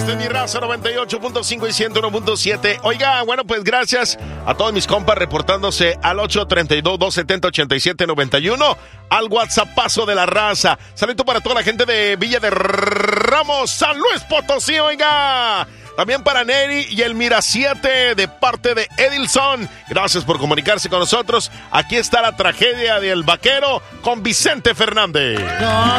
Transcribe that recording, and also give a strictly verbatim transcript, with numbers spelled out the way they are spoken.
Este es mi raza noventa y ocho punto cinco y ciento uno punto siete. Oiga, bueno, pues gracias a todos mis compas reportándose al ocho tres dos, dos siete cero, ocho siete nueve uno, al WhatsAppazo de la raza. Saludo para toda la gente de Villa de Ramos, San Luis Potosí, oiga. También para Neri y el Mira siete de parte de Edilson. Gracias por comunicarse con nosotros. Aquí está la tragedia del vaquero con Vicente Fernández. No